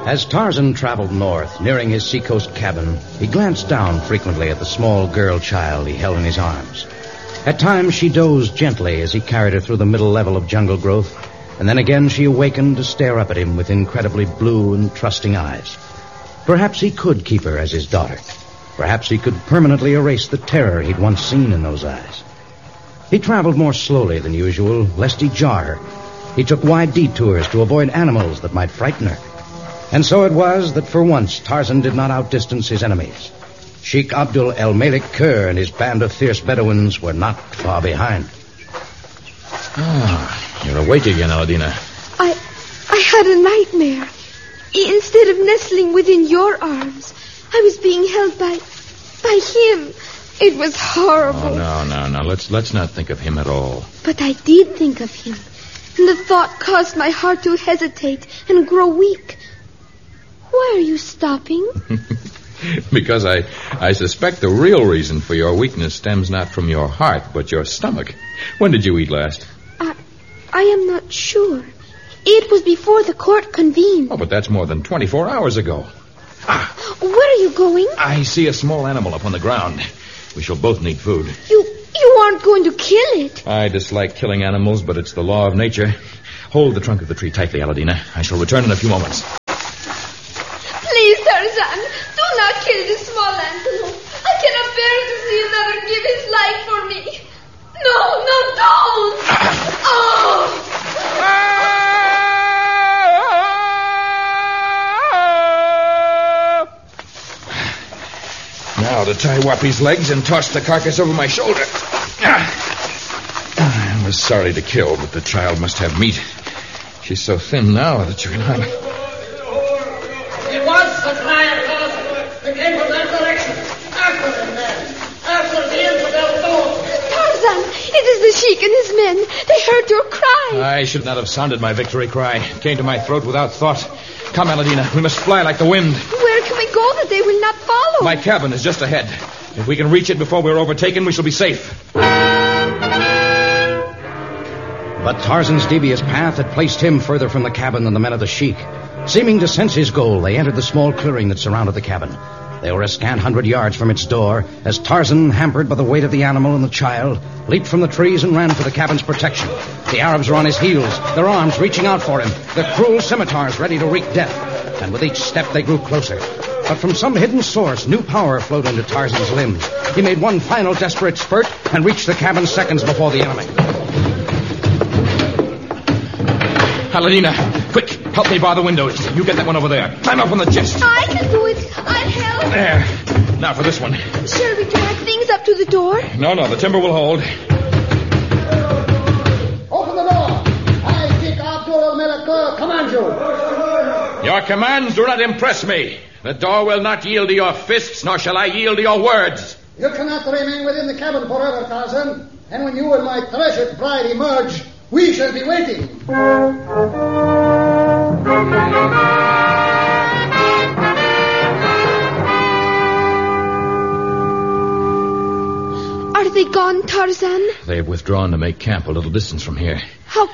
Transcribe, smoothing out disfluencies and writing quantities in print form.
As Tarzan traveled north, nearing his seacoast cabin, he glanced down frequently at the small girl child he held in his arms. At times, she dozed gently as he carried her through the middle level of jungle growth, and then again she awakened to stare up at him with incredibly blue and trusting eyes. Perhaps he could keep her as his daughter. Perhaps he could permanently erase the terror he'd once seen in those eyes. He traveled more slowly than usual, lest he jar her. He took wide detours to avoid animals that might frighten her. And so it was that for once Tarzan did not outdistance his enemies. Sheikh Abdul El Malik Kerr and his band of fierce Bedouins were not far behind. You're awake again, Aladina. I had a nightmare. Instead of nestling within your arms, I was being held by him. It was horrible. Oh, no. Let's not think of him at all. But I did think of him, and the thought caused my heart to hesitate and grow weak. Why are you stopping? Because I suspect the real reason for your weakness stems not from your heart, but your stomach. When did you eat last? I am not sure. It was before the court convened. Oh, but that's more than 24 hours ago. Where are you going? I see a small animal up on the ground. We shall both need food. You aren't going to kill it. I dislike killing animals, but it's the law of nature. Hold the trunk of the tree tightly, Aladina. I shall return in a few moments. Please, Tarzan, do not kill this small antelope. I cannot bear to see another give his life for me. No, don't! Oh! Now to tie Wapi's legs and toss the carcass over my shoulder. I was sorry to kill, but the child must have meat. She's so thin now that you cannot... It was the cry of Tarzan. They came from that direction. After them, men. After the infidel foe. Tarzan, it is the Sheik and his men. They heard your cry. I should not have sounded my victory cry. It came to my throat without thought. Come, Aladina, we must fly like the wind. Where can we go that they will not follow? My cabin is just ahead. If we can reach it before we're overtaken, we shall be safe. But Tarzan's devious path had placed him further from the cabin than the men of the Sheik. Seeming to sense his goal, they entered the small clearing that surrounded the cabin. They were a scant 100 yards from its door as Tarzan, hampered by the weight of the animal and the child, leaped from the trees and ran for the cabin's protection. The Arabs were on his heels, their arms reaching out for him, their cruel scimitars ready to wreak death. And with each step they grew closer. But from some hidden source, new power flowed into Tarzan's limbs. He made one final desperate spurt and reached the cabin seconds before the enemy. Aladina, quick, help me bar the windows. You get that one over there. Climb up on the chest. I can do it. I'll help. There. Now for this one. Shall we drag things up to the door? No, the timber will hold. Open the door. I, Sheikh Abdul El Malik Kerr, command you. Your commands do not impress me. The door will not yield to your fists, nor shall I yield to your words. You cannot remain within the cabin forever, Tarzan. And when you and my treasured bride emerge, we shall be waiting. Are they gone, Tarzan? They have withdrawn to make camp a little distance from here. How